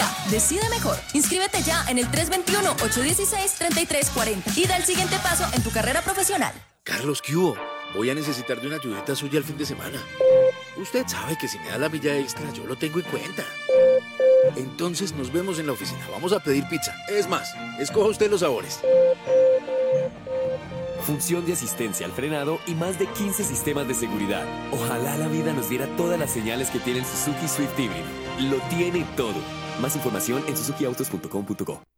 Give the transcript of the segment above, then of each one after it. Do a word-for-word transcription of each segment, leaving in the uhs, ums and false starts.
Bogotá. Decide mejor. Inscríbete ya en el tres dos uno, ocho uno seis, tres tres cuatro cero y da el siguiente paso en tu carrera profesional. Carlos, ¿qué hubo? Voy a necesitar de una ayudita suya el fin de semana. Usted sabe que si me da la milla extra, yo lo tengo en cuenta. Entonces nos vemos en la oficina. Vamos a pedir pizza. Es más, escoja usted los sabores. Función de asistencia al frenado y más de quince sistemas de seguridad. Ojalá la vida nos diera todas las señales que tiene el Suzuki Swift Hybrid. Lo tiene todo. Más información en suzuki autos punto com punto co.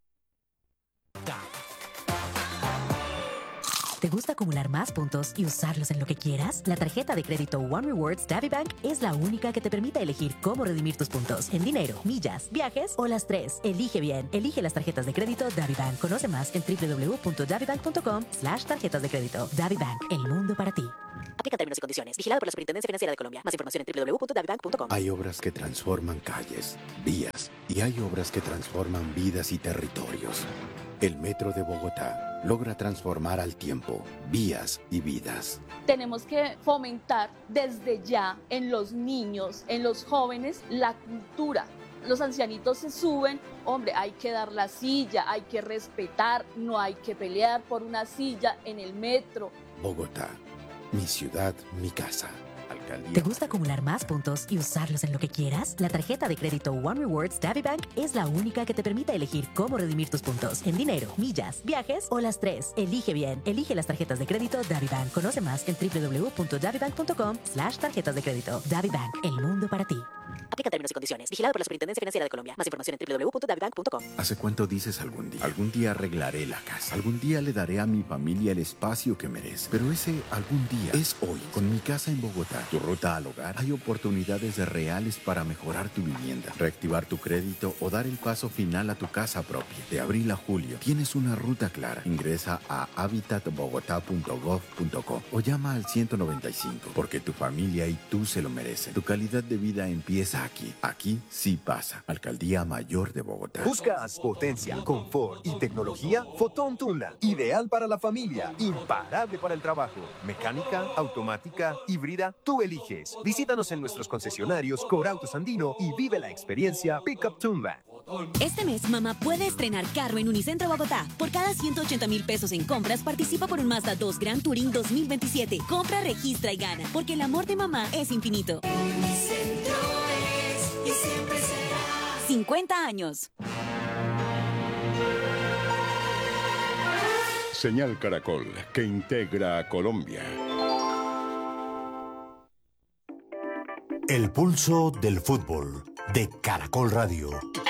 ¿Te gusta acumular más puntos y usarlos en lo que quieras? La tarjeta de crédito One Rewards DaviBank es la única que te permite elegir cómo redimir tus puntos en dinero, millas, viajes o las tres. Elige bien. Elige las tarjetas de crédito DaviBank. Conoce más en doble u doble u doble u punto davibank punto com slash tarjetas de crédito. DaviBank, el mundo para ti. Aplica términos y condiciones. Vigilado por la Superintendencia Financiera de Colombia. Más información en doble u doble u doble u punto davibank punto com. Hay obras que transforman calles, vías, y hay obras que transforman vidas y territorios. El Metro de Bogotá logra transformar al tiempo, vías y vidas. Tenemos que fomentar desde ya en los niños, en los jóvenes, la cultura. Los ancianitos se suben, hombre, hay que dar la silla, hay que respetar, no hay que pelear por una silla en el metro. Bogotá, mi ciudad, mi casa. Alcaldía. ¿Te gusta acumular más puntos y usarlos en lo que quieras? La tarjeta de crédito One Rewards DaviBank es la única que te permite elegir cómo redimir tus puntos en dinero, millas, viajes o las tres. Elige bien. Elige las tarjetas de crédito DaviBank. Conoce más en doble u doble u doble u punto davibank punto com slash tarjetas de crédito. DaviBank, el mundo para ti. Aplica términos y condiciones. Vigilado por la Superintendencia Financiera de Colombia. Más información en doble u doble u doble u punto davibank punto com. ¿Hace cuánto dices algún día? Algún día arreglaré la casa. Algún día le daré a mi familia el espacio que merece. Pero ese algún día es hoy. Con mi casa en Bogotá, tu ruta al hogar, hay oportunidades reales para mejorar tu vivienda, reactivar tu crédito o dar el paso final a tu casa propia. De abril a julio, tienes una ruta clara. Ingresa a habitat bogotá punto gov punto co o llama al ciento noventa y cinco, porque tu familia y tú se lo merecen. Tu calidad de vida empieza aquí. Aquí sí pasa. Alcaldía Mayor de Bogotá. ¿Buscas potencia, confort y tecnología? Fotón Tundra. Ideal para la familia. Imparable para el trabajo. Mecánica, automática, híbrida. Tú eliges. Visítanos en nuestros concesionarios Corautos Andino y vive la experiencia Pickup Tundra. Este mes, mamá puede estrenar carro en Unicentro Bogotá. Por cada ciento ochenta mil pesos en compras, participa por un Mazda dos Grand Touring dos mil veintisiete. Compra, registra y gana, porque el amor de mamá es infinito. Unicentro es y siempre será. cincuenta años. Señal Caracol, que integra a Colombia. El pulso del fútbol de Caracol Radio.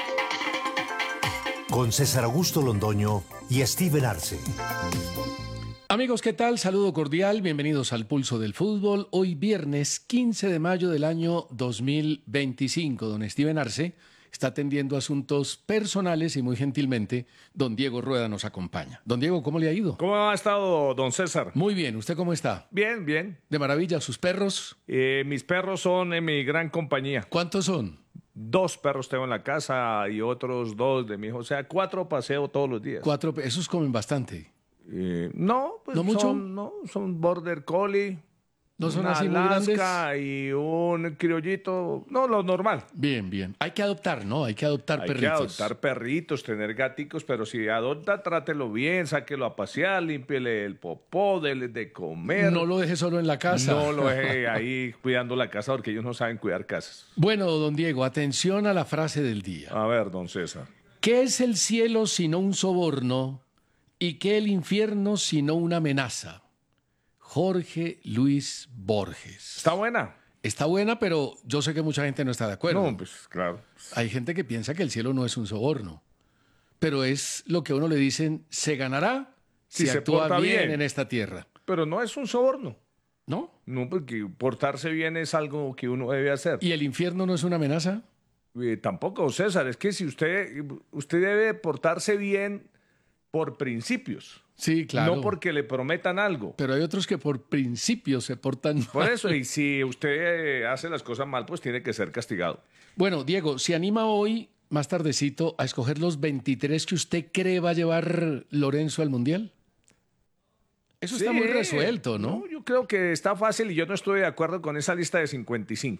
Con César Augusto Londoño y Steven Arce. Amigos, ¿qué tal? Saludo cordial, bienvenidos al Pulso del Fútbol. Hoy viernes quince de mayo del año dos mil veinticinco. Don Steven Arce está atendiendo asuntos personales y muy gentilmente don Diego Rueda nos acompaña. Don Diego, ¿cómo le ha ido? ¿Cómo ha estado, don César? Muy bien, ¿usted cómo está? Bien, bien. ¿De maravilla? ¿Sus perros? Eh, mis perros son en mi gran compañía. ¿Cuántos son? Dos perros tengo en la casa y otros dos de mi hijo. O sea, cuatro paseo todos los días. Cuatro, esos comen bastante. Eh, no, pues ¿No mucho? Son, no, son Border Collie. ¿No son una así muy Alaska grandes? Y un criollito. No, lo normal. Bien, bien. Hay que adoptar, ¿no? Hay que adoptar Hay perritos. que adoptar perritos, tener gaticos, pero si adopta, trátelo bien, sáquelo a pasear, límpiele el popó, dele de comer. No lo deje solo en la casa. No lo deje ahí cuidando la casa porque ellos no saben cuidar casas. Bueno, don Diego, atención a la frase del día. A ver, don César. ¿Qué es el cielo sino un soborno y qué el infierno sino una amenaza? Jorge Luis Borges. ¿Está buena? Está buena, pero yo sé que mucha gente no está de acuerdo. No, pues claro. Hay gente que piensa que el cielo no es un soborno, pero es lo que a uno le dicen, se ganará si, Si se actúa porta bien, bien en esta tierra. Pero no es un soborno. ¿No? No, porque portarse bien es algo que uno debe hacer. ¿Y el infierno no es una amenaza? Eh, tampoco, César. Es que si usted, usted debe portarse bien por principios. Sí, claro. No porque le prometan algo. Pero hay otros que por principio se portan mal. Por eso, y si usted hace las cosas mal, pues tiene que ser castigado. Bueno, Diego, ¿se anima hoy, más tardecito, a escoger los veintitrés que usted cree va a llevar Lorenzo al Mundial? Eso está Sí, muy resuelto, ¿no? ¿no? Yo creo que está fácil y yo no estoy de acuerdo con esa lista de cincuenta y cinco.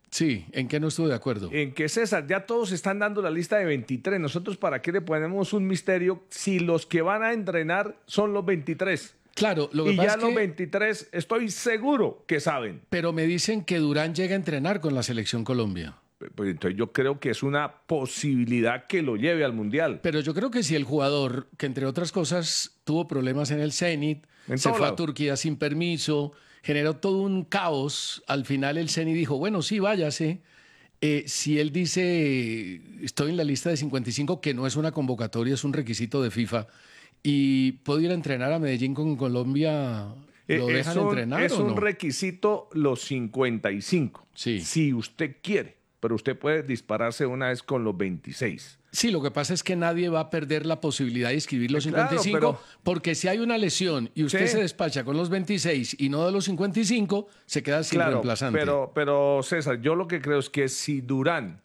Sí, ¿en qué no estuve de acuerdo? En que, César, ya todos están dando la lista de veintitrés. Nosotros, ¿para qué le ponemos un misterio si los que van a entrenar son los veintitrés? Claro, lo que y pasa ya es los que... veintitrés estoy seguro que saben. Pero me dicen que Durán llega a entrenar con la Selección Colombia. Pues entonces yo creo que es una posibilidad que lo lleve al Mundial. Pero yo creo que si el jugador, que entre otras cosas tuvo problemas en el Zenit, En se todo fue lado. a Turquía sin permiso, generó todo un caos, al final el Zenit dijo, bueno, sí, váyase. Eh, si él dice, estoy en la lista de cincuenta y cinco, que no es una convocatoria, es un requisito de FIFA, y puedo ir a entrenar a Medellín con Colombia, ¿lo Eh, dejan es un, entrenar es o un no? requisito los cincuenta y cinco. Sí. Si usted quiere, pero usted puede dispararse una vez con los veintiséis. Sí, lo que pasa es que nadie va a perder la posibilidad de inscribir los Eh, claro, cincuenta y cinco, pero- porque si hay una lesión y usted Sí. se despacha con los veintiséis y no de los cincuenta y cinco, se queda sin Claro, reemplazante. pero, pero César, yo lo que creo es que si Durán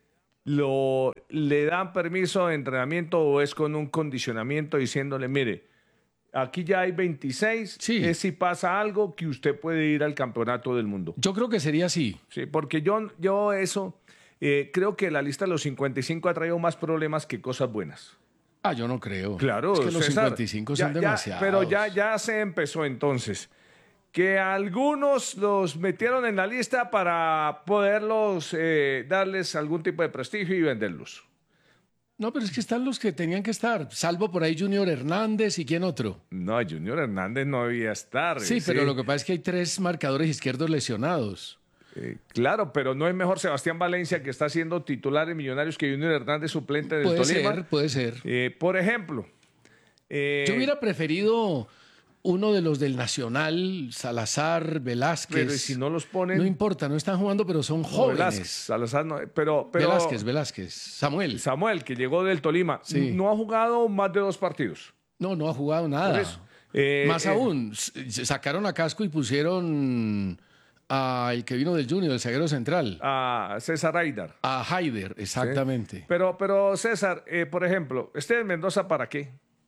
lo, le dan permiso de entrenamiento o es con un condicionamiento diciéndole, mire, aquí ya hay veintiséis, es si pasa algo que usted puede ir al campeonato del mundo. Yo creo que sería así. Sí, porque yo, yo eso, eh, creo que la lista de los cincuenta y cinco ha traído más problemas que cosas buenas. Ah, yo no creo. Claro, es que los César, cincuenta y cinco ya- son ya- demasiados. Pero ya, ya se empezó entonces. Que algunos los metieron en la lista para poderlos eh, darles algún tipo de prestigio y venderlos. No, pero es que están los que tenían que estar, salvo por ahí Junior Hernández y quién otro. No, Junior Hernández no debía estar. Sí, pero lo que pasa es que hay tres marcadores izquierdos lesionados. Eh, claro, pero no es mejor Sebastián Valencia, que está siendo titular en Millonarios, que Junior Hernández suplente del Puede Tolima. ser, puede ser. Eh, por ejemplo. eh, Yo hubiera preferido uno de los del Nacional, Salazar, Velázquez. Pero ¿y si no los ponen? No importa, no están jugando, pero son no, jóvenes. Velázquez, Salazar no, pero, pero Velázquez, Velázquez. Samuel. Samuel, que llegó del Tolima, Sí. no ha jugado más de dos partidos. No, no ha jugado nada. Por eso. Eh, Más eh, aún, s- sacaron a Casco y pusieron al que vino del Junior, el zaguero central. A César Aidar. A Haider, exactamente. Sí. Pero, pero César, eh, por ejemplo, ¿Esteban Mendoza para qué?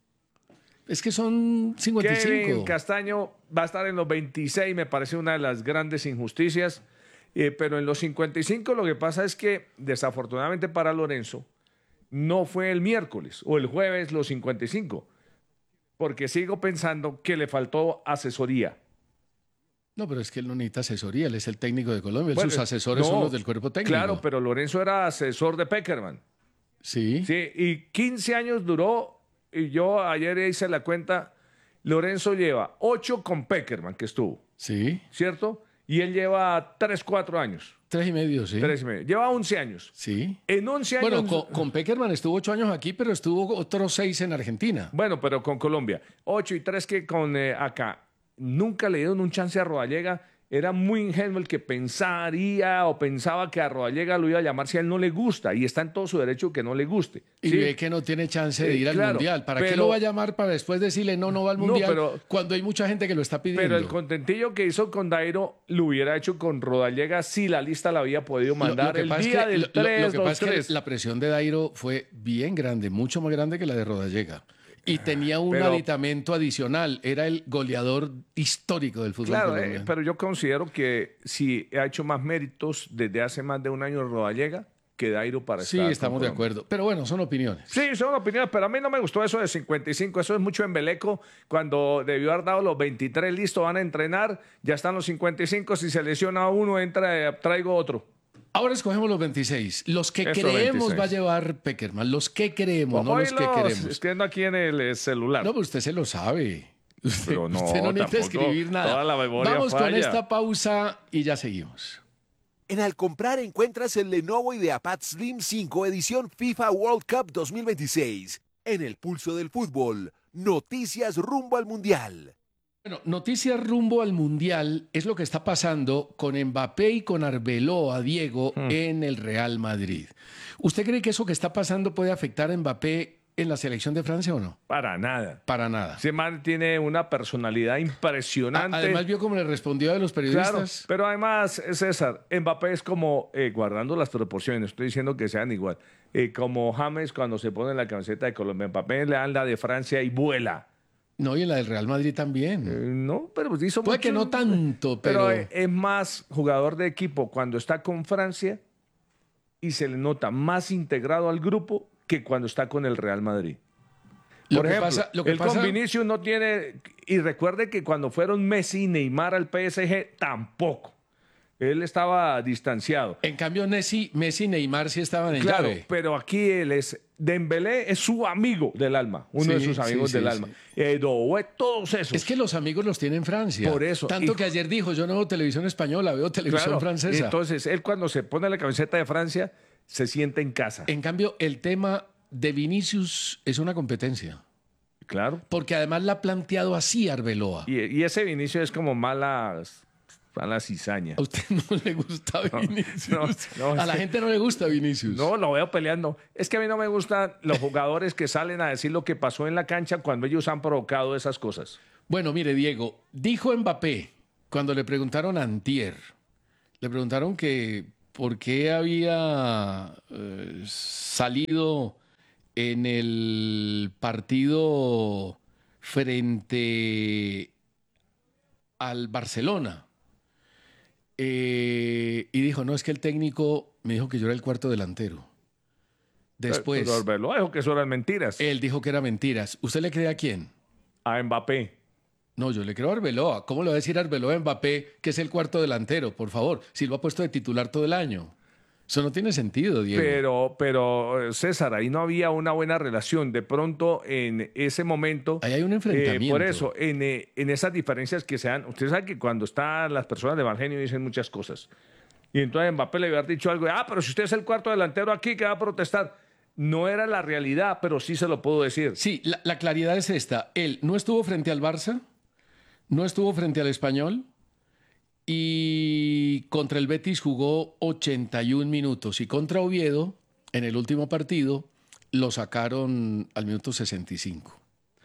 Es que son cincuenta y cinco. Kevin Castaño va a estar en los veintiséis, me parece una de las grandes injusticias. Eh, pero en los cincuenta y cinco lo que pasa es que, desafortunadamente para Lorenzo, no fue el miércoles o el jueves los cincuenta y cinco. Porque sigo pensando que le faltó asesoría. No, pero es que él no necesita asesoría, él es el técnico de Colombia, Bueno, sus asesores no, son los del cuerpo técnico. Claro, pero Lorenzo era asesor de Peckerman. Sí. Sí, y quince años duró, y yo ayer hice la cuenta, Lorenzo lleva ocho con Peckerman, que estuvo. Sí. ¿Cierto? Y él lleva tres, cuatro años. Tres y medio, sí. Tres y medio. Lleva once años. Sí. En once años... Bueno, con, con Peckerman estuvo ocho años aquí, pero estuvo otros seis en Argentina. Bueno, pero con Colombia. Ocho y tres que con eh, acá. Nunca le dieron un chance a Rodallega. Era muy ingenuo el que pensaría o pensaba que a Rodallega lo iba a llamar si a él no le gusta. Y está en todo su derecho que no le guste. Y ¿sí? ve que no tiene chance de Eh, ir al claro, Mundial. ¿Para qué pero- lo va a llamar para después decirle no, no va al No, Mundial pero- cuando hay mucha gente que lo está pidiendo? Pero el contentillo que hizo con Dairo lo hubiera hecho con Rodallega si la lista la había podido Lo- lo mandar que el pasa es día que- del lo- lo- tres, Lo que dos, pasa es tres. que la presión de Dairo fue bien grande, mucho más grande que la de Rodallega. Y tenía un Pero- aditamento adicional. Era el goleador histórico del fútbol Claro, eh, colombiano. pero yo considero que si ha hecho más méritos desde hace más de un año Rodallega que Dairo para Sí, estar con estamos de Colombia. acuerdo. Pero bueno, son opiniones. Sí, son opiniones, pero a mí no me gustó eso de cincuenta y cinco. Eso es mucho embeleco. Cuando debió haber dado los veintitrés listos, van a entrenar, ya están los cincuenta y cinco. Si se lesiona uno, entra, eh, traigo otro. Ahora escogemos los veintiséis. Los que Eso, creemos veintiséis. va a llevar Peckerman. Los que creemos, no Hoy los que los queremos. escribiendo aquí en el eh, celular. No, pero usted se lo sabe. Usted, Pero no, usted no necesita tampoco. escribir nada. Toda la memoria Vamos con falla. esta pausa y ya seguimos. En Al Comprar encuentras el Lenovo IdeaPad Slim cinco edición FIFA World Cup dos mil veintiséis. En el pulso del fútbol, noticias rumbo al Mundial. Bueno, noticias rumbo al Mundial es lo que está pasando con Mbappé y con Arbeloa, Diego, Hmm. en el Real Madrid. ¿Usted cree que eso que está pasando puede afectar a Mbappé en la selección de Francia o no? Para nada. Para nada. Ese man tiene una personalidad impresionante. A- Además, vio cómo le respondió a los Claro, periodistas. pero además, César, Mbappé es como, eh, guardando las proporciones, estoy diciendo que sean igual, eh, como James cuando se pone la camiseta de Colombia. Mbappé le dan la de Francia y vuela. No, y en la del Real Madrid también. Eh, no, pero pues hizo Puede mucho. que no tanto, pero... Pero es más jugador de equipo cuando está con Francia y se le nota más integrado al grupo que cuando está con el Real Madrid. Lo Por que ejemplo, pasa- lo que él pasa- con Vinicius no tiene... Y recuerde que cuando fueron Messi y Neymar al P S G, tampoco. Él estaba distanciado. En cambio, Messi, Messi y Neymar sí estaban en Claro, llave. pero aquí él es... Dembélé es su amigo del alma, uno de Sí, sus amigos sí, del sí, alma. sí. Eh, Doué, todos esos. Es que los amigos los tiene en Francia. Por eso. Tanto Y- que ayer dijo, yo no veo televisión española, veo televisión Claro, francesa. entonces, él cuando se pone la camiseta de Francia, se siente en casa. En cambio, el tema de Vinicius es una competencia. Claro. Porque además la ha planteado así Arbeloa. Y, y ese Vinicius es como malas, mala cizaña. A usted no le gusta Vinicius. no, no, a la es que- gente no le gusta Vinicius. No, lo veo peleando. Es que a mí no me gustan los jugadores que salen a decir lo que pasó en la cancha cuando ellos han provocado esas cosas. Bueno, mire, Diego, dijo Mbappé cuando le preguntaron a Antier, le preguntaron que por qué había eh, salido en el partido frente al Barcelona. Eh, y dijo, no, es que el técnico me dijo que yo era el cuarto delantero. Después, Pero Arbeloa dijo que eso eran mentiras. él dijo que eran mentiras. ¿Usted le cree a quién? A Mbappé. No, yo le creo a Arbeloa. ¿Cómo le va a decir Arbeloa a Mbappé que es el cuarto delantero? Por favor, si lo ha puesto de titular todo el año. Eso no tiene sentido, Diego. Pero, pero, César, ahí no había una buena relación. De pronto, en ese momento... Ahí hay un eh, enfrentamiento. por eso, en, eh, en esas diferencias que se dan... Usted sabe que cuando están las personas de mal genio dicen muchas cosas. Y entonces Mbappé le había dicho algo. Ah, pero si usted es el cuarto delantero aquí, ¿qué va a protestar? No era la realidad, pero sí se lo puedo decir. Sí, la, la claridad es esta. Él no estuvo frente al Barça, no estuvo frente al Español y contra el Betis jugó ochenta y un minutos. Y contra Oviedo, en el último partido, lo sacaron al minuto sesenta y cinco.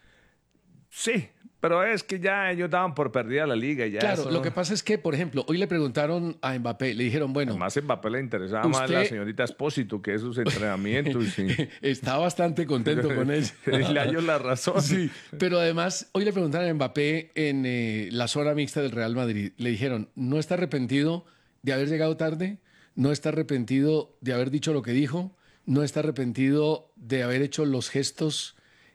Sí, pero es que ya ellos daban por perdida la liga. Y ya Claro, eso- lo que pasa es que, por ejemplo, hoy le preguntaron a Mbappé, le dijeron, bueno, Además, a Mbappé le interesaba más usted- la señorita Espósito que sus entrenamientos. y- está bastante contento con ella. Le hallo la razón. Sí, pero además, hoy le preguntaron a Mbappé en eh, la zona mixta del Real Madrid. Le dijeron, ¿no está arrepentido de haber llegado tarde? ¿No está arrepentido de haber dicho lo que dijo? ¿No está arrepentido de haber hecho los gestos?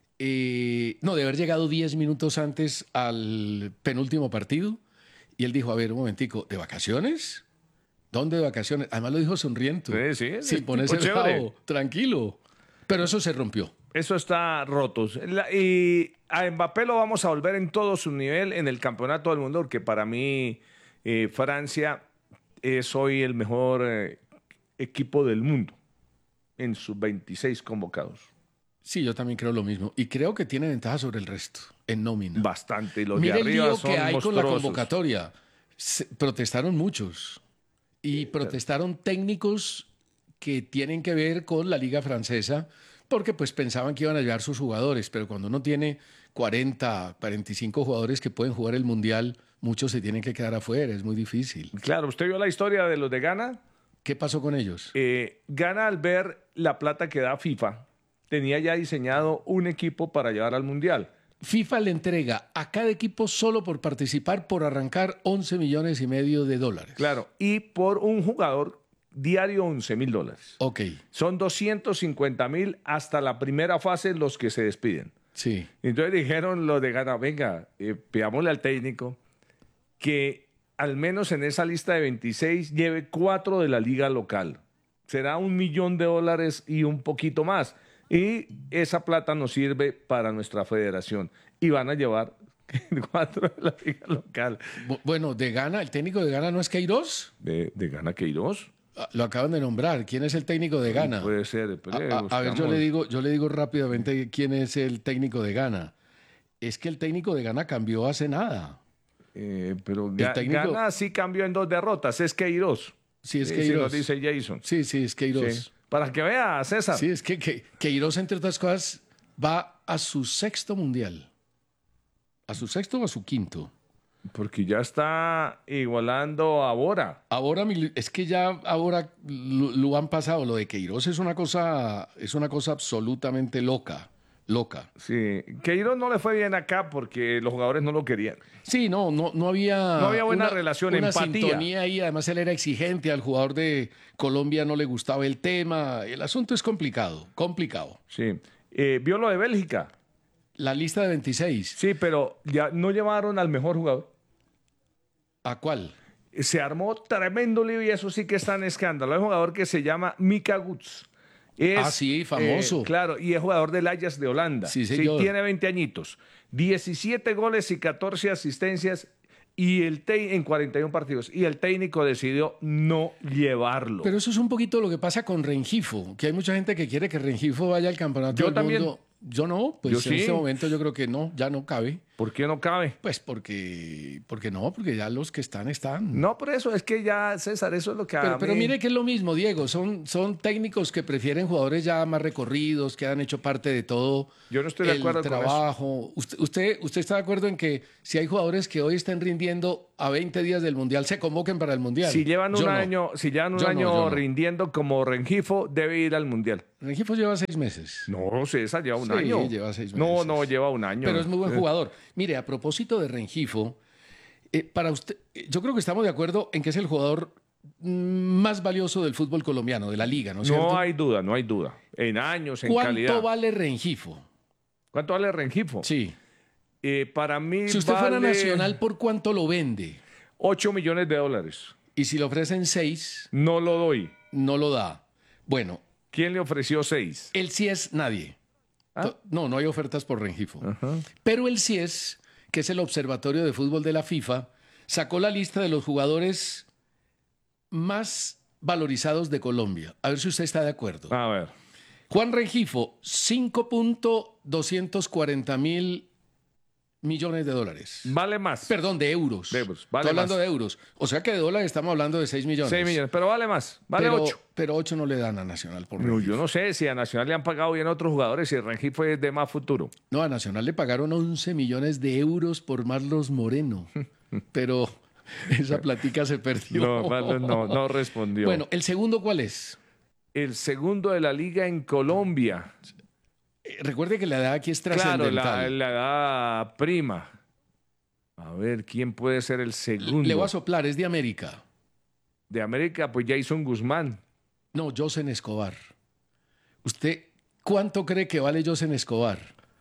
eh, no, de haber llegado diez minutos antes al penúltimo partido. Y él dijo, a ver, un momentico, ¿de vacaciones? ¿Dónde de vacaciones? Además lo dijo sonriendo. Sí, sí, es Sin tipo ponerse chévere. bravo, tranquilo. Pero eso se rompió. Eso está roto. La- y a Mbappé lo vamos a volver en todo su nivel en el campeonato del mundo, porque para mí eh, Francia es hoy el mejor eh, equipo del mundo en sus veintiséis convocados. Sí, yo también creo lo mismo. Y creo que tiene ventaja sobre el resto, en nómina. Bastante. Y los Mira de el arriba lío son que hay con la monstruosos. convocatoria. Se- protestaron muchos. Y protestaron técnicos que tienen que ver con la liga francesa, porque pues pensaban que iban a llevar sus jugadores, pero cuando uno tiene cuarenta, cuarenta y cinco jugadores que pueden jugar el Mundial, muchos se tienen que quedar afuera, es muy difícil. Claro, ¿usted vio la historia de los de Ghana? ¿Qué pasó con ellos? Eh, Ghana, al ver la plata que da FIFA, tenía ya diseñado un equipo para llevar al Mundial. FIFA le entrega a cada equipo solo por participar, por arrancar once millones y medio de dólares. Claro, y por un jugador diario once mil dólares. Ok, Son doscientos cincuenta mil hasta la primera fase los que se despiden. sí. Entonces dijeron los de Ghana, venga, eh, pidámosle al técnico que al menos en esa lista de veintiséis lleve cuatro de la liga local. Será un millón de dólares y un poquito más. Y esa plata nos sirve para nuestra federación. Y van a llevar cuatro de la liga local. Bu- Bueno, de Ghana, el técnico de Ghana no es Queiroz. ¿De, de Ghana Queiroz? Ah, Lo acaban de nombrar. ¿Quién es el técnico de Ghana? Puede ser. pero, eh, A, a- a ver, yo buscamos. le digo, yo le digo rápidamente quién es el técnico de Ghana. Es que el técnico de Ghana cambió hace nada. Eh, pero El Ga- técnico- Ghana sí cambió en dos derrotas. Es Queiroz. Sí, es Sí, Queiroz. sí, nos dice Jason. Sí, sí, es Queiroz. Sí. Para que vea, César. Sí, es que, que Queiroz, entre otras cosas, va a su sexto mundial. ¿A su sexto o a su quinto? Porque ya está igualando a Bora. Ahora, mi- es que ya ahora lo, lo han pasado. Lo de Queiroz es una cosa, es una cosa absolutamente loca. loca. Sí, Queiroz no le fue bien acá porque los jugadores no lo querían. Sí, no, no, no había... No había buena una, relación, una empatía. sintonía ahí, además él era exigente, al jugador de Colombia no le gustaba el tema. El asunto es complicado, complicado. Sí. Eh, ¿Vio lo de Bélgica? La lista de veintiséis. Sí, pero ya no llevaron al mejor jugador. ¿A cuál? Se armó tremendo lío y eso sí que está en escándalo. Hay un jugador que se llama Mika Guts. Es, ah, sí, famoso. Eh, claro, y es jugador del Ajax de Holanda. Sí, señor. Sí, tiene veinte añitos. diecisiete goles y catorce asistencias y el te en cuarenta y uno partidos. Y el técnico decidió no llevarlo. Pero eso es un poquito lo que pasa con Rengifo, que hay mucha gente que quiere que Rengifo vaya al campeonato Yo del también. mundo. Yo no, pues Yo en sí. este momento yo creo que no, ya no cabe. ¿Por qué no cabe? Pues porque, porque no, porque ya los que están, están. No, por eso, es que ya, César, eso es lo que... a Pero, pero mí- mire que es lo mismo, Diego, son, son técnicos que prefieren jugadores ya más recorridos, que han hecho parte de todo Yo no estoy de el acuerdo con eso. trabajo. Usted, usted, ¿Usted está de acuerdo en que si hay jugadores que hoy están rindiendo a veinte días del Mundial, se convoquen para el Mundial? Si llevan un Yo no. año, si llevan un Yo no, año yo no. rindiendo como Rengifo, debe ir al Mundial. Rengifo lleva seis meses. No, César, lleva un Sí, año. lleva seis No, meses. no, lleva un año. Pero es muy buen Eh, jugador. Mire, a propósito de Rengifo, eh, para usted, eh, yo creo que estamos de acuerdo en que es el jugador mm, más valioso del fútbol colombiano, de la liga, ¿no es cierto? No hay duda, no hay duda. En años, en ¿Cuánto calidad. vale Rengifo? ¿Cuánto vale Rengifo? Sí. Eh, para mí Si usted fuera vale nacional, ¿por cuánto lo vende? ocho millones de dólares. Y si le ofrecen seis, No lo doy. no lo da. Bueno, ¿Quién le ofreció seis? el C I E S nadie. ¿Ah? To- No, no hay ofertas por Rengifo. Ajá. Pero el C I E S, que es el Observatorio de Fútbol de la FIFA, sacó la lista de los jugadores más valorizados de Colombia. A ver si usted está de acuerdo. A ver. Juan Rengifo, cinco punto doscientos cuarenta mil millones de dólares. Vale más. Perdón, de euros. De euros, vale Estoy hablando más. de euros. O sea que de dólares estamos hablando de seis millones. seis millones, pero vale más. Vale pero, ocho. Pero ocho no le dan a Nacional por No, Rengifo. yo no sé si a Nacional le han pagado bien a otros jugadores y Rengifo es de más futuro. No, a Nacional le pagaron once millones de euros por Marlos Moreno. Pero esa platica se perdió. No, Marlos no, no respondió. Bueno, ¿el segundo cuál es? El segundo de la liga en Colombia. Eh, Recuerde que la edad aquí es Claro, trascendental. la, la edad prima. A ver, ¿quién puede ser el segundo? Le voy a soplar, es de América. De América, pues Jason Guzmán. No, Josen Escobar. ¿Usted cuánto cree que vale Josen Escobar?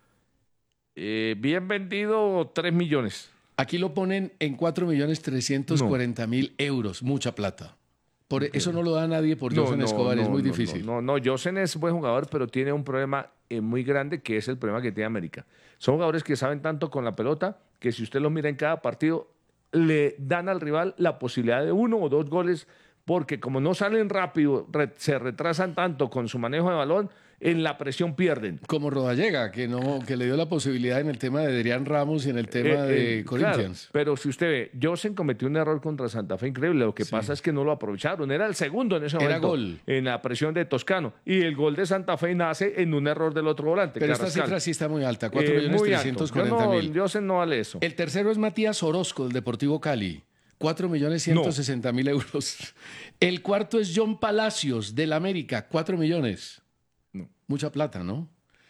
Eh, bien vendido, tres millones. Aquí lo ponen en cuatro millones trescientos cuarenta mil euros. Mucha plata. Por eso no lo da nadie por Josen Escobar, es muy no, difícil. No, no, no, Josen es buen jugador, pero tiene un problema eh, muy grande que es el problema que tiene América. Son jugadores que saben tanto con la pelota que si usted los mira en cada partido, le dan al rival la posibilidad de uno o dos goles, porque como no salen rápido, re- se retrasan tanto con su manejo de balón, en la presión pierden. Como Rodallega, que no, que le dio la posibilidad en el tema de Adrián Ramos y en el tema Eh, de eh, Corinthians. claro, pero si usted ve, Josen cometió un error contra Santa Fe increíble. Lo que pasa es que no lo aprovecharon. Era el segundo en ese Era momento. gol. En la presión de Toscano. Y el gol de Santa Fe nace en un error del otro volante. Pero esta Carrascal. cifra sí está muy alta, cuatro Eh, millones muy alto. trescientos Yo cuarenta no, mil. Josen no vale eso. El tercero es Matías Orozco, del Deportivo Cali. cuatro millones ciento sesenta mil euros. El cuarto es John Palacios, del América. cuatro millones. No. Mucha plata, ¿no?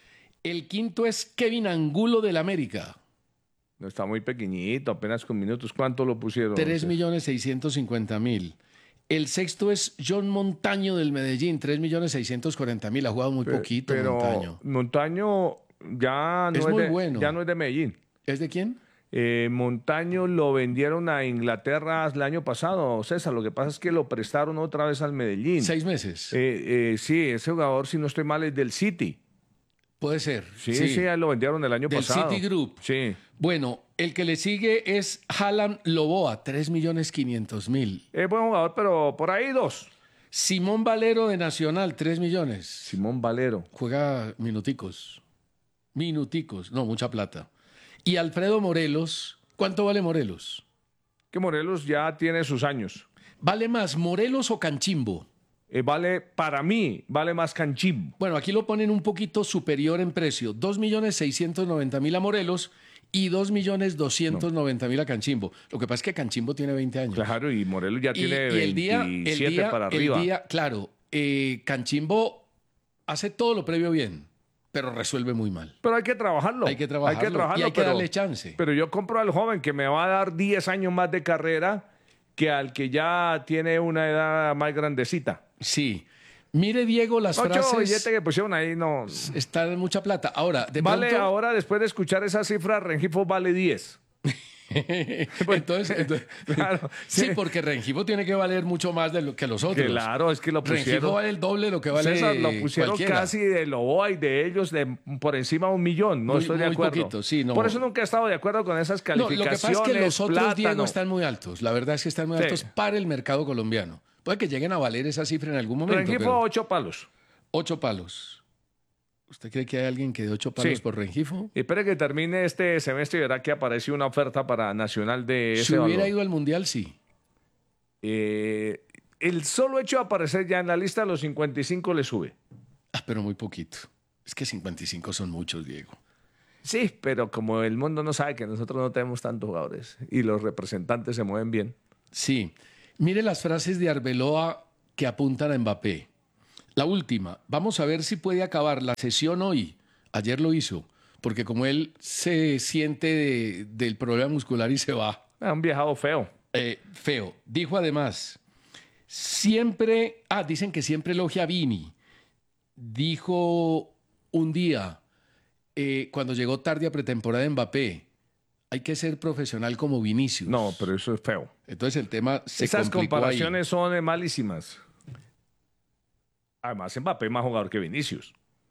El quinto es Kevin Angulo, del América. No, está muy pequeñito, apenas con minutos. ¿Cuánto lo pusieron? tres millones seiscientos cincuenta mil. El sexto es John Montaño, del Medellín. tres millones seiscientos cuarenta mil. Ha jugado muy Pe- poquito, pero Montaño. Montaño ya no Es es, muy de, bueno. ya no es de Medellín. ¿Es de quién? Eh, Montaño lo vendieron a Inglaterra el año pasado, César. Lo que pasa es que lo prestaron otra vez al Medellín. Seis meses. Eh, eh, sí, ese jugador, si no estoy mal, es del City. Puede ser. Sí, sí, ahí lo vendieron el año Del pasado. City Group. Sí. Bueno, el que le sigue es Haaland Loboa, tres millones quinientos mil. Es buen jugador, pero por ahí dos. Simón Valero, de Nacional, tres millones. Simón Valero. Juega minuticos. Minuticos. No, mucha plata. Y Alfredo Morelos. ¿Cuánto vale Morelos? Que Morelos ya tiene sus años. ¿Vale más Morelos o Canchimbo? Eh, vale, para mí, vale más Canchimbo. Bueno, aquí lo ponen un poquito superior en precio. dos millones seiscientos noventa mil a Morelos y dos millones doscientos noventa mil a Canchimbo. Lo que pasa es que Canchimbo tiene veinte años. Claro, y Morelos ya Y- tiene y el día, el veintisiete día- para el arriba. día, claro, eh, Canchimbo hace todo lo previo bien. pero resuelve muy mal. Pero hay que trabajarlo. Hay que trabajarlo, Hay que trabajarlo, y hay que pero, darle chance. Pero yo compro al joven que me va a dar diez años más de carrera que al que ya tiene una edad más grandecita. Sí. Mire, Diego, las Ocho frases... billetes que pusieron ahí no... Está en mucha plata. Ahora, de Vale, pronto... ahora después de escuchar esa cifra, Rengifo vale diez. entonces, entonces claro, sí, sí, porque Rengifo tiene que valer mucho más de lo que los otros. Claro, es que lo pusieron. Rengifo vale el doble de lo que vale César, lo pusieron cualquiera. casi de Loboa y de ellos de por encima de un millón. No muy, estoy de muy acuerdo. Poquito, sí, no. Por eso nunca he estado de acuerdo con esas calificaciones. No, lo que pasa es que los otros, plátano. Diego, están muy altos. La verdad es que están muy Sí. altos para el mercado colombiano. Puede que lleguen a valer esa cifra en algún momento. Rengifo, pero... ocho palos. Ocho palos. ¿Usted cree que hay alguien que de ocho palos Sí. por Rengifo? Y espere que termine este semestre y verá que aparece una oferta para Nacional de ese Si hubiera valor. ido al Mundial, sí. Eh, el solo hecho de aparecer ya en la lista de los cincuenta y cinco le sube. Ah, pero muy poquito. Es que cincuenta y cinco son muchos, Diego. Sí, pero como el mundo no sabe que nosotros no tenemos tantos jugadores y los representantes se mueven bien. Sí. Mire las frases de Arbeloa que apuntan a Mbappé. La última, vamos a ver si puede acabar la sesión hoy. Ayer lo hizo, porque como él se siente de- del problema muscular y se va. Es un viajado feo. Eh, feo. Dijo además, siempre, ah, dicen que siempre elogia a Vini. Dijo un día, eh, cuando llegó tarde a pretemporada de Mbappé, hay que ser profesional como Vinicius. No, pero eso es feo. Entonces el tema se Esas complicó ahí. comparaciones son eh, malísimas. Además, Mbappé es más jugador que Vinicius.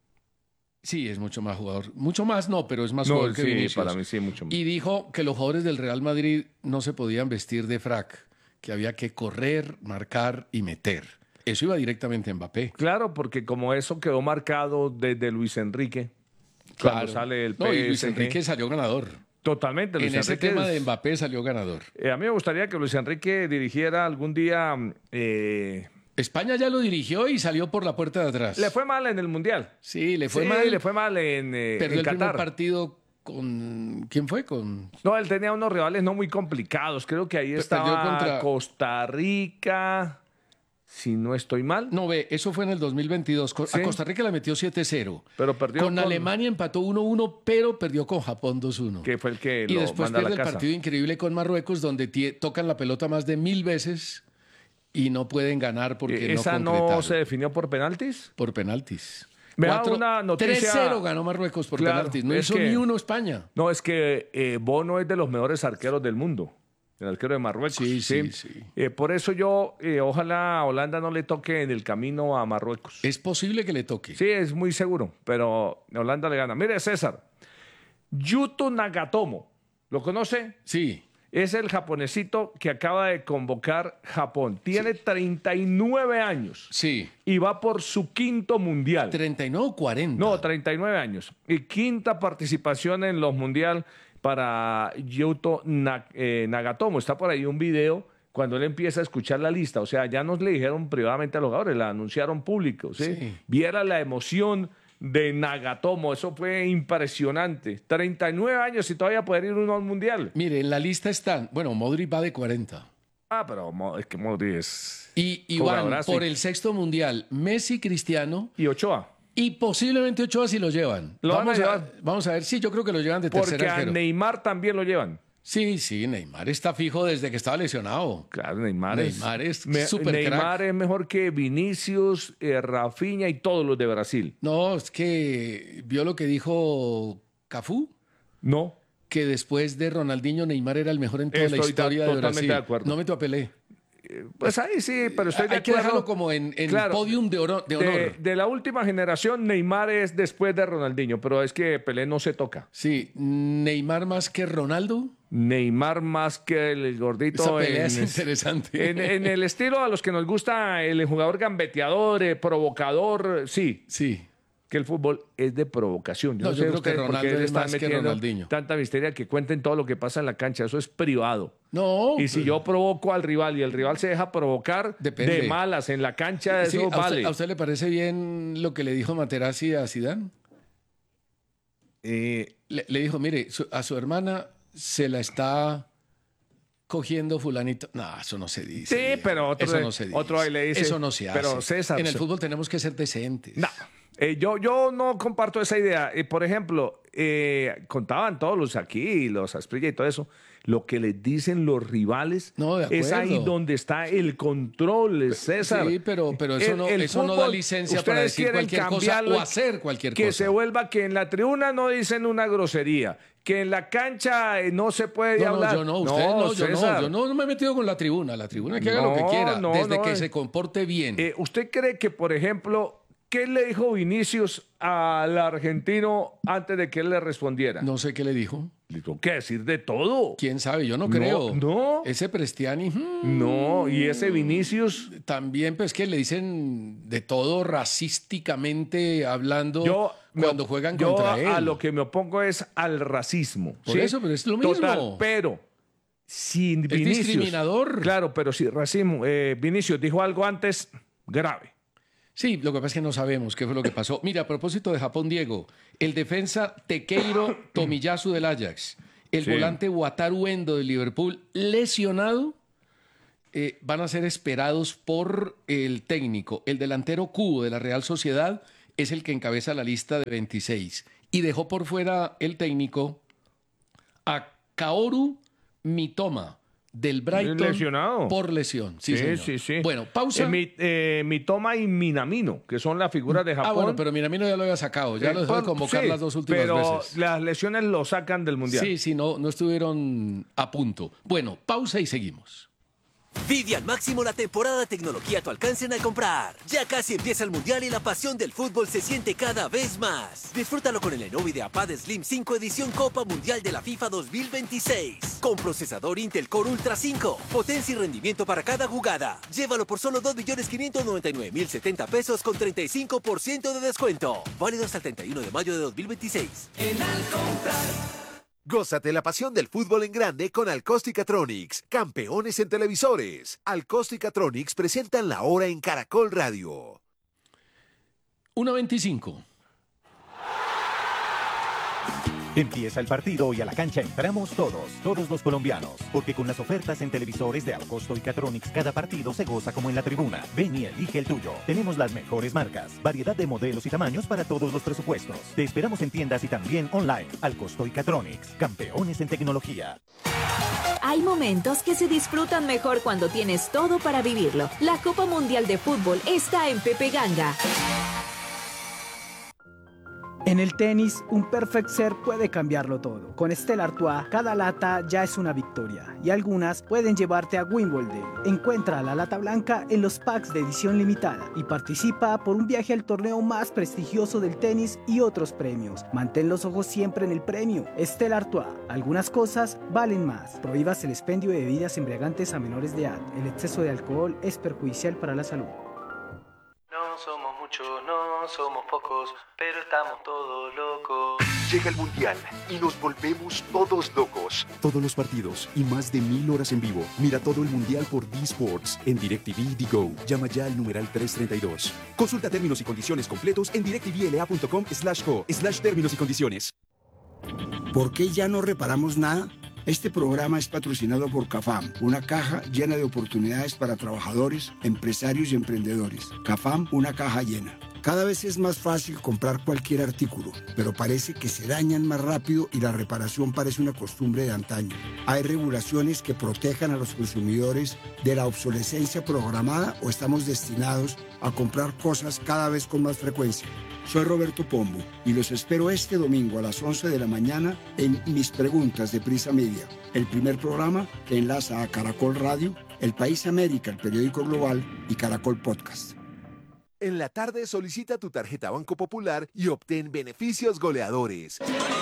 Sí, es mucho más jugador. Mucho más no, pero es más No, jugador que sí, Vinicius. para mí sí, mucho más. Y dijo que los jugadores del Real Madrid no se podían vestir de frac, que había que correr, marcar y meter. Eso iba directamente a Mbappé. Claro, porque como eso quedó marcado desde Luis Enrique, Claro. cuando sale el P S G. No, y Luis Enrique salió ganador. Totalmente. Luis En ese Enrique tema es- de Mbappé salió ganador. Eh, a mí me gustaría que Luis Enrique dirigiera algún día... eh, España ya lo dirigió y salió por la puerta de atrás. le fue mal en el Mundial. Sí, le fue Sí, mal. le fue mal en, eh, Perdió en el primer Qatar. partido con... ¿Quién fue? Con... No, él tenía unos rivales no muy complicados. Creo que ahí Perdió estaba contra- Costa Rica, si no estoy mal. No, ve, eso fue en el dos mil veintidós. Co- Sí. A Costa Rica le metió siete cero. Pero perdió Con, con- Alemania empató uno uno, pero perdió con Japón dos uno. Que fue el que Y lo después manda a la pierde el casa. partido increíble con Marruecos, donde tie- tocan la pelota más de mil veces y no pueden ganar porque Eh, ¿Esa no no concretaron. se definió por penaltis? Por penaltis. Me da Cuatro- una noticia- tres cero ganó Marruecos por Claro, penaltis. No es hizo que- ni uno España. No, es que eh, Bono es de los mejores arqueros del mundo. El arquero de Marruecos. Sí, sí, sí. Eh, por eso yo, eh, ojalá a Holanda no le toque en el camino a Marruecos. Es posible que le toque. Sí, es muy seguro, pero Holanda le gana. Mire, César, Yuto Nagatomo, ¿lo conoce? Sí. Es el japonesito que acaba de convocar Japón. Tiene treinta y nueve años. Sí. Y va por su quinto mundial. ¿treinta y nueve o cuarenta? No, treinta y nueve años. Y quinta participación en los mundial para Yuto Na- eh, Nagatomo. Está por ahí un video cuando él empieza a escuchar la lista. O sea, ya nos le dijeron privadamente a los jugadores, la anunciaron público. ¿sí? Sí. Viera la emoción de Nagatomo. Eso fue impresionante. treinta y nueve años y todavía poder ir uno al mundial. Mire, en la lista están... Bueno, Modric va de cuarenta. Ah, pero Mo- es que Modric es... Y, y van Jugadorazo. por el sexto mundial Messi, Cristiano Y Ochoa. y posiblemente Ochoa si lo llevan. Lo van a vamos, llevar. vamos a ver, sí, yo creo que lo llevan de Porque tercer a arquero. Neymar también lo llevan. Sí, sí, Neymar está fijo desde que estaba lesionado. Claro, Neymar, Neymar es me- súper Neymar crack. es mejor que Vinicius, eh, Rafinha y todos los de Brasil. No, es que vio lo que dijo Cafú, No. que después de Ronaldinho Neymar era el mejor en toda la Estoy historia de totalmente Brasil. de acuerdo. No meto a Pelé. Pues ahí sí, pero estoy de Hay que acuerdo. dejarlo como en, en Claro, podium de, oro- de honor. De, de la última generación, Neymar es después de Ronaldinho, pero es que Pelé no se toca. Sí, Neymar más que Ronaldo. Neymar más que el gordito. Esa pelea en, es interesante. En, en el estilo a los que nos gusta el jugador gambeteador, eh, provocador, sí. Sí. Que el fútbol es de provocación. Yo No, no, yo sé creo que ustedes por Ronaldo qué le es están más que metiendo Ronaldinho. tanta misteria que cuenten todo lo que pasa en la cancha. Eso es privado. No. Y si yo provoco al rival y el rival se deja provocar Depende. de malas en la cancha, Sí, eso ¿a, usted, vale. a usted le parece bien lo que le dijo Materazzi a Zidane? Eh, Le, le dijo, mire, su- a su hermana se la está cogiendo fulanito. No, eso no se dice. Sí, pero otro, Eso no se dice. otro ahí le dice. Eso no se hace. Pero César. En el fútbol tenemos que ser decentes. No, Eh, yo, yo no comparto esa idea. Eh, por ejemplo, eh, contaban todos los aquí, los Asprilla y todo eso, lo que les dicen los rivales no, de es ahí donde está el control, César. Sí, pero, pero eso, el, no, el eso fútbol, no da licencia para decir cualquier cosa o hacer cualquier que cosa. Que se vuelva que en la tribuna no dicen una grosería, que en la cancha no se puede no, hablar. No, yo no, usted no, no yo César. no, yo no, no me he metido con la tribuna. La tribuna que haga no, lo que quiera, no, desde no, que eh. se comporte bien. Eh, ¿Usted cree que, por ejemplo, qué le dijo Vinicius al argentino antes de que él le respondiera? No sé qué le dijo. Le tuvo que decir de todo. ¿Quién sabe? Yo no creo. No. no. Ese Prestiani. Hmm, no, y ese Vinicius. También, pues que le dicen de todo racísticamente hablando yo, cuando me, juegan yo contra él. A lo que me opongo es al racismo. Por ¿sí? eso, pero es lo mismo. Total, pero sin es Vinicius. discriminador. Claro, pero si racismo. Eh, Vinicius dijo algo antes grave. Sí, lo que pasa es que no sabemos qué fue lo que pasó. Mira, a propósito de Japón, Diego, el defensa Takeiro Tomiyasu del Ajax, el sí. volante Wataru Endo del Liverpool, lesionado, eh, van a ser esperados por el técnico. El delantero Kubo de la Real Sociedad es el que encabeza la lista de veintiséis y dejó por fuera el técnico a Kaoru Mitoma del Brighton lesionado. por lesión. Sí, sí, señor. sí, sí. Bueno, pausa. Eh, mi, eh, Mitoma y Minamino, que son las figuras de Japón. Ah, bueno, pero Minamino ya lo había sacado. Ya eh, lo dejó de convocar sí, las dos últimas pero veces. Pero las lesiones lo sacan del Mundial. Sí, sí, no, no estuvieron a punto. Bueno, pausa y seguimos. Vive al máximo la temporada de tecnología a tu alcance al comprar. Ya casi empieza el Mundial y la pasión del fútbol se siente cada vez más. Disfrútalo con el Lenovo IdeaPad Slim cinco edición Copa Mundial de la FIFA dos mil veintiséis. Con procesador Intel Core Ultra cinco. Potencia y rendimiento para cada jugada. Llévalo por solo dos millones quinientos noventa y nueve mil setenta pesos con treinta y cinco por ciento de descuento. Válido hasta el treinta y uno de mayo de dos mil veintiséis. En al comprar. Gózate la pasión del fútbol en grande con Alcóstica-Tronics, campeones en televisores. Alcóstica-Tronics presentan la hora en Caracol Radio. uno veinticinco. Empieza el partido y a la cancha entramos todos, todos los colombianos, porque con las ofertas en televisores de Alcosto y Catronics cada partido se goza como en la tribuna. Ven y elige el tuyo. Tenemos las mejores marcas, variedad de modelos y tamaños para todos los presupuestos. Te esperamos en tiendas y también online. Alcosto y Catronics, campeones en tecnología. Hay momentos que se disfrutan mejor cuando tienes todo para vivirlo. La Copa Mundial de Fútbol está en Pepe Ganga. En el tenis, un perfect serve puede cambiarlo todo. Con Stella Artois, cada lata ya es una victoria y algunas pueden llevarte a Wimbledon. Encuentra la lata blanca en los packs de edición limitada y participa por un viaje al torneo más prestigioso del tenis y otros premios. Mantén los ojos siempre en el premio. Stella Artois, algunas cosas valen más. Prohíbas el expendio de bebidas embriagantes a menores de edad. El exceso de alcohol es perjudicial para la salud. No somos muchos, no somos pocos, pero estamos todos locos. Llega el Mundial y nos volvemos todos locos. Todos los partidos y más de mil horas en vivo. Mira todo el Mundial por D Sports en DirecTV Digo. Llama ya al numeral trescientos treinta y dos. Consulta términos y condiciones completos en directvla.com slash co slash términos y condiciones. ¿Por qué ya no reparamos nada? Este programa es patrocinado por CAFAM, una caja llena de oportunidades para trabajadores, empresarios y emprendedores. CAFAM, una caja llena. Cada vez es más fácil comprar cualquier artículo, pero parece que se dañan más rápido y la reparación parece una costumbre de antaño. ¿Hay regulaciones que protejan a los consumidores de la obsolescencia programada o estamos destinados a comprar cosas cada vez con más frecuencia? Soy Roberto Pombo y los espero este domingo a las once de la mañana en Mis Preguntas de Prisa Media, el primer programa que enlaza a Caracol Radio, El País América, el periódico global y Caracol Podcast. En la tarde solicita tu tarjeta Banco Popular y obtén beneficios goleadores.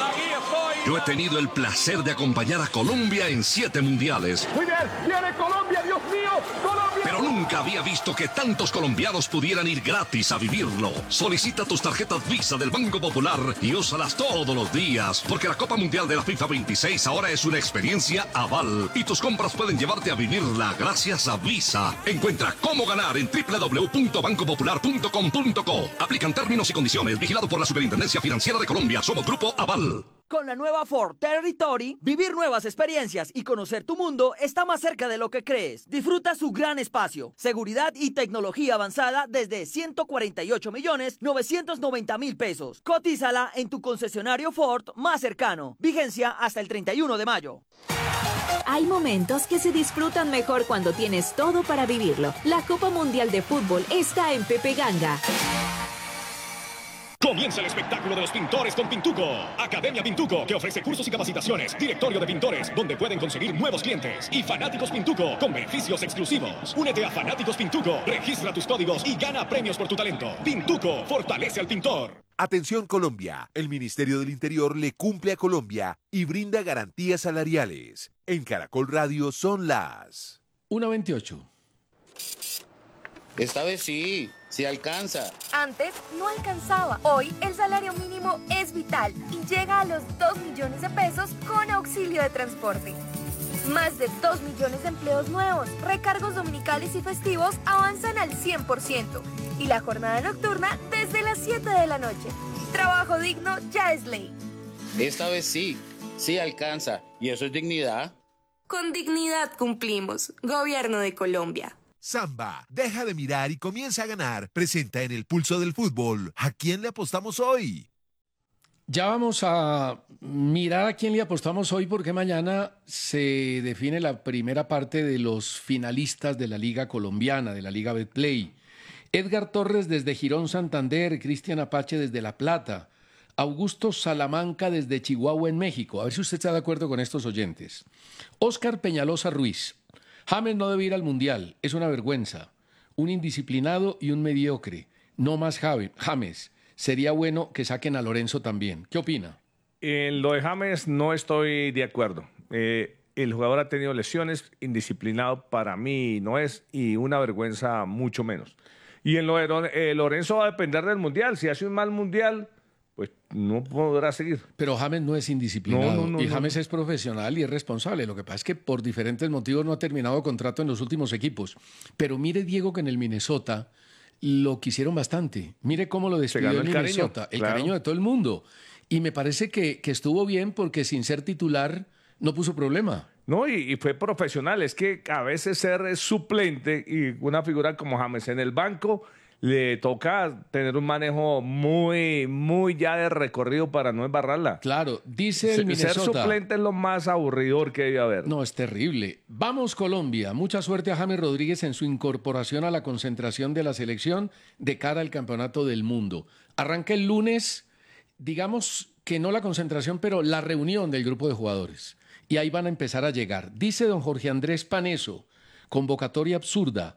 Yo he tenido el placer de acompañar a Colombia en siete mundiales. Muy bien, viene Colombia, Dios mío, Colombia. Pero nunca había visto que tantos colombianos pudieran ir gratis a vivirlo. Solicita tus tarjetas Visa del Banco Popular y úsalas todos los días, porque la Copa Mundial de la FIFA veintiséis ahora es una experiencia aval y tus compras pueden llevarte a vivirla gracias a Visa. Encuentra cómo ganar en doble u doble u doble u punto banco popular punto com punto co. Aplican términos y condiciones. Vigilado por la Superintendencia Financiera de Colombia. Somos Grupo Aval. Con la nueva Ford Territory, vivir nuevas experiencias y conocer tu mundo está más cerca de lo que crees. Disfruta su gran espacio, seguridad y tecnología avanzada desde ciento cuarenta y ocho millones novecientos noventa mil pesos. Cotízala en tu concesionario Ford más cercano. Vigencia hasta el treinta y uno de mayo. Hay momentos que se disfrutan mejor cuando tienes todo para vivirlo. La Copa Mundial de Fútbol está en Pepe Ganga. Comienza el espectáculo de los pintores con Pintuco. Academia Pintuco, que ofrece cursos y capacitaciones. Directorio de pintores, donde pueden conseguir nuevos clientes. Y Fanáticos Pintuco, con beneficios exclusivos. Únete a Fanáticos Pintuco, registra tus códigos y gana premios por tu talento. Pintuco, fortalece al pintor. Atención Colombia, el Ministerio del Interior le cumple a Colombia y brinda garantías salariales. En Caracol Radio son las una veintiocho. Esta vez sí, sí alcanza. Antes no alcanzaba. Hoy el salario mínimo es vital y llega a los dos millones de pesos con auxilio de transporte. Más de dos millones de empleos nuevos, recargos dominicales y festivos avanzan al cien por ciento y la jornada nocturna desde las siete de la noche. Trabajo digno ya es ley. Esta vez sí, sí alcanza. ¿Y eso es dignidad? Con dignidad cumplimos. Gobierno de Colombia. Samba, deja de mirar y comienza a ganar. Presenta en el Pulso del Fútbol. ¿A quién le apostamos hoy? Ya vamos a mirar a quién le apostamos hoy porque mañana se define la primera parte de los finalistas de la Liga Colombiana, de la Liga Betplay. Edgar Torres desde Girón Santander, Cristian Apache desde La Plata, Augusto Salamanca desde Chihuahua en México. A ver si usted está de acuerdo con estos oyentes. Óscar Peñalosa Ruiz. James no debe ir al Mundial, es una vergüenza. Un indisciplinado y un mediocre. No más James. Sería bueno que saquen a Lorenzo también. ¿Qué opina? En lo de James no estoy de acuerdo. Eh, el jugador ha tenido lesiones, indisciplinado para mí no es, y una vergüenza mucho menos. Y en lo de eh, Lorenzo va a depender del Mundial. Si hace un mal Mundial, pues no podrá seguir. Pero James no es indisciplinado. No, no, no, y James no. es profesional y es responsable. Lo que pasa es que por diferentes motivos no ha terminado contrato en los últimos equipos. Pero mire, Diego, que en el Minnesota lo quisieron bastante. Mire cómo lo despidió el Minnesota. El claro. cariño de todo el mundo. Y me parece que, que estuvo bien porque sin ser titular no puso problema. No, y, y fue profesional. Es que a veces ser suplente y una figura como James en el banco le toca tener un manejo muy, muy ya de recorrido para no embarrarla. Claro, dice el Minnesota. Ser suplente es lo más aburridor que debe haber. No, es terrible. Vamos, Colombia. Mucha suerte a James Rodríguez en su incorporación a la concentración de la selección de cara al Campeonato del Mundo. Arranca el lunes, digamos que no la concentración, pero la reunión del grupo de jugadores. Y ahí van a empezar a llegar. Dice don Jorge Andrés Paneso, convocatoria absurda.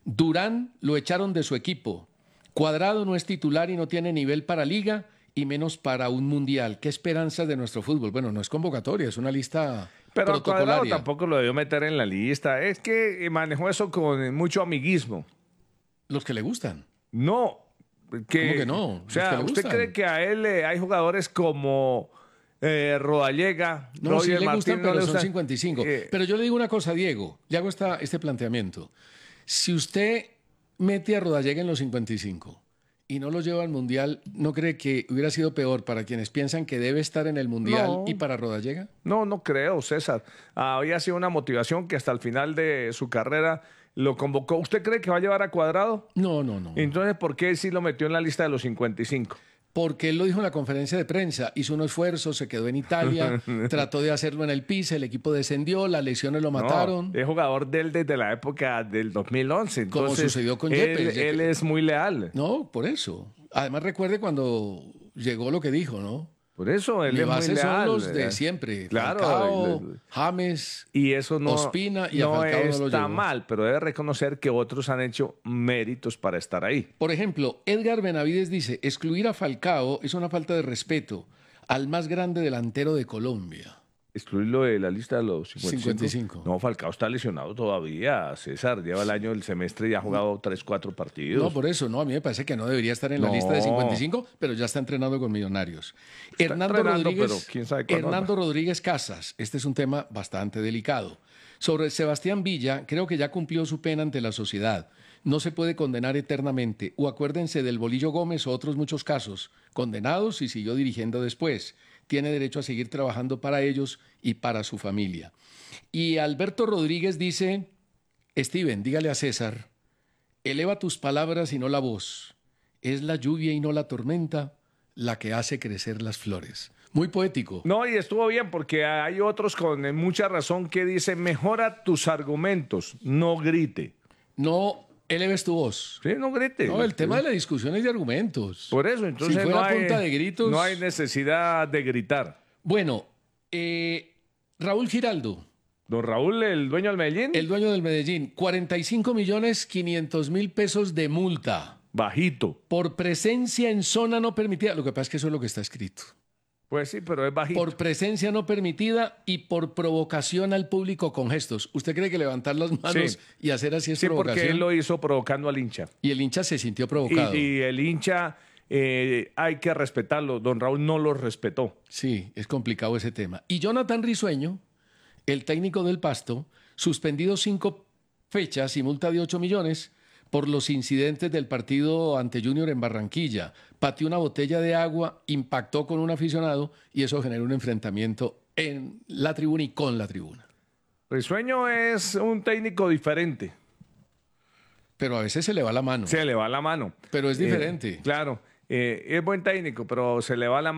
Durán lo echaron de su equipo. Cuadrado no es titular y no tiene nivel para liga y menos para un mundial. ¿Qué esperanzas de nuestro fútbol? Bueno, no es convocatoria, es una lista Pero a Cuadrado protocolaria. tampoco lo debió meter en la lista. Es que manejó eso con mucho amiguismo. Los que le gustan. No. Que, ¿Cómo que no? O Los sea, que le ¿usted gustan. cree que a él eh, hay jugadores como eh, Rodallega? No, Roger sí le Martín, gustan, no pero le son gustan? cincuenta y cinco. Eh, Pero yo le digo una cosa, Diego. Le hago esta, este planteamiento. Si usted mete a Rodallega en los cincuenta y cinco y no lo lleva al Mundial, ¿no cree que hubiera sido peor para quienes piensan que debe estar en el Mundial No. y para Rodallega? No, no creo, César. Había sido una motivación que hasta el final de su carrera lo convocó. ¿Usted cree que va a llevar a Cuadrado? No, no, no. Entonces, ¿por qué sí lo metió en la lista de los cincuenta y cinco? Porque él lo dijo en la conferencia de prensa, hizo un esfuerzo, se quedó en Italia, trató de hacerlo en el P I S, el equipo descendió, las lesiones lo mataron. No, es jugador de él desde la época del dos mil once. Como Entonces, sucedió con él, Yepes. él es muy leal. No, por eso. Además recuerde cuando llegó lo que dijo, ¿no? Por eso, él Mi es muy base leal. son los de siempre. Claro. Falcao, el- James, Y eso no, Ospina y a no Falcao no lo está llevó. mal, pero debe reconocer que otros han hecho méritos para estar ahí. Por ejemplo, Edgar Benavides dice, excluir a Falcao es una falta de respeto al más grande delantero de Colombia. Excluirlo de la lista de los cincuenta y cinco. cincuenta y cinco. No, Falcao está lesionado todavía, César. Lleva el año, el semestre y ha jugado tres, cuatro partidos. No, por eso, no, a mí me parece que no debería estar en la No. lista de cincuenta y cinco, pero ya está entrenando con Millonarios. Está Hernando entrenando, Rodríguez, pero quién sabe cuándo Hernando anda. Rodríguez Casas, este es un tema bastante delicado. Sobre Sebastián Villa, creo que ya cumplió su pena ante la sociedad. No se puede condenar eternamente. O acuérdense del Bolillo Gómez o otros muchos casos. Condenados y siguió dirigiendo después. tiene derecho a seguir trabajando para ellos y para su familia. Y Alberto Rodríguez dice, Steven, dígale a César, eleva tus palabras y no la voz. Es la lluvia y no la tormenta la que hace crecer las flores. Muy poético. No, y estuvo bien porque hay otros con mucha razón que dicen, mejora tus argumentos, no grite. No eleves tu voz. Sí, no grite. No, el tema de la discusión es de argumentos. Por eso, entonces si fuera no, hay, punta de gritos, no hay necesidad de gritar. Bueno, eh, Raúl Giraldo. Don Raúl, el dueño del Medellín. El dueño del Medellín. cuarenta y cinco millones quinientos mil pesos de multa. Bajito. Por presencia en zona no permitida. Lo que pasa es que eso es lo que está escrito. Pues sí, pero es bajito. Por presencia no permitida y por provocación al público con gestos. ¿Usted cree que levantar las manos sí. y hacer así es sí, provocación? Sí, porque él lo hizo provocando al hincha. Y el hincha se sintió provocado. Y, y el hincha, eh, hay que respetarlo. Don Raúl no lo respetó. Sí, es complicado ese tema. Y Jonathan Risueño, el técnico del Pasto, suspendido cinco fechas y multa de ocho millones por los incidentes del partido ante Junior en Barranquilla. Pateó una botella de agua, impactó con un aficionado y eso generó un enfrentamiento en la tribuna y con la tribuna. Risueño es un técnico diferente. Pero a veces se le va la mano. Se le va la mano. Pero es diferente. Eh, claro, eh, es buen técnico, pero se le va la mano.